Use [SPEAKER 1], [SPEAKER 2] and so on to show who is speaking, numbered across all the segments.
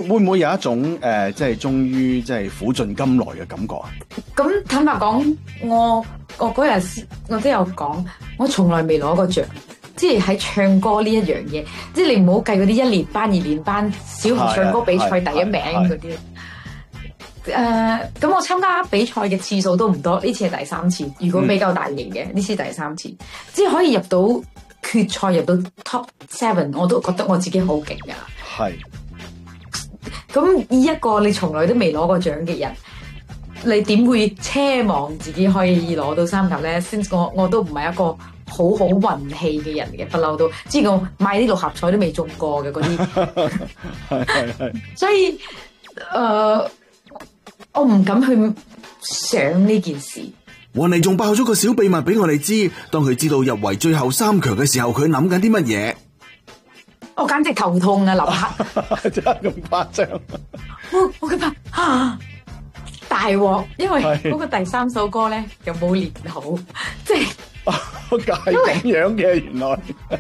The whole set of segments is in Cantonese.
[SPEAKER 1] 會唔會有一種即係終於即係苦盡甘來嘅感覺啊？
[SPEAKER 2] 咁坦白講，我嗰日我都有講，我從來未攞過獎，即係喺唱歌呢一樣嘢，即係你唔好計嗰啲一年班、二年班小學唱歌比賽第一名嗰啲。咁我參加比賽嘅次數都唔多，呢次係第3次。如果比較大型嘅，呢次第3次，即係可以入到決賽，入到 Top 7，我都覺得我自己好勁㗎。
[SPEAKER 1] 係。
[SPEAKER 2] 咁以一個你從來都未攞過獎嘅人，你點會奢望自己可以攞到3甲咧？先我都唔係一個好運氣嘅人嘅，不嬲都，知我買啲六合彩都未中過嘅嗰啲。
[SPEAKER 1] 係。
[SPEAKER 2] 所以我唔敢去想呢件事。
[SPEAKER 3] 雲妮仲爆咗個小秘密俾我哋知，當佢知道入圍最後3強嘅時候，佢諗緊啲乜嘢？
[SPEAKER 2] 我簡直頭痛啊！立刻
[SPEAKER 1] 真係咁誇張？
[SPEAKER 2] 我佢怕大鑊，因為嗰個第3首歌咧又冇練好，即係
[SPEAKER 1] 咁樣嘅原來。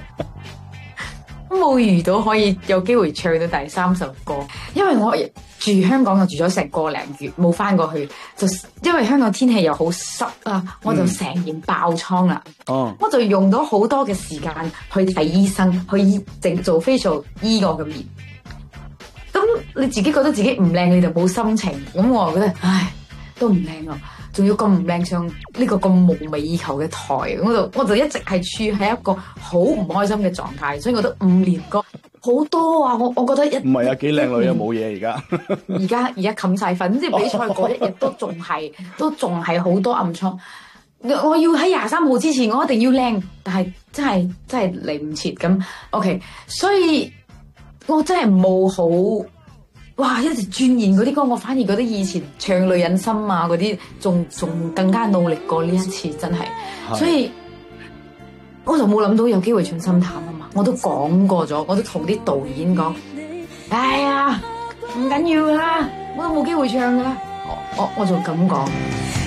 [SPEAKER 2] 冇遇到可以有機會唱到第3首歌，因為我住香港就住咗成個零月，冇翻過去，就因為香港天氣又好濕啦，我就成年爆瘡啦。我就用咗好多嘅時間去睇醫生，去做 facial 醫我嘅面。咁你自己覺得自己唔靚，你就冇心情。咁我就覺得，唉，都唔靚啊！仲要咁唔靚上呢個咁夢寐以求嘅台，我就一直係處喺一個好唔開心嘅狀態，所以我覺得5年歌好多啊！我覺得
[SPEAKER 1] 唔係啊，幾靚女啊，冇嘢而家。
[SPEAKER 2] 而家冚晒粉，即係比賽嗰一日都仲係好多暗瘡。我要喺23號之前，我一定要靚，但係真係嚟唔切咁。OK， 所以我真係冇好。哇！一直鑽研嗰啲歌，我反而覺得以前唱女人心啊嗰啲，仲更加努力過呢一次，真係。所以我就冇諗到有機會唱心淡啊嘛。我都講過咗，我都同啲導演講：哎呀，唔緊要啦，我都冇機會唱噶啦。我就咁講。